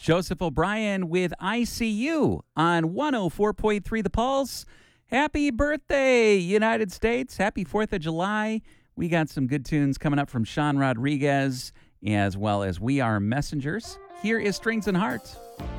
Joseph O'Brien with ICU on 104.3 The Pulse. Happy birthday, United States. Happy 4th of July. We got some good tunes coming up from Sean Rodriguez, as well as We Are Messengers. Here is Strings and Hearts.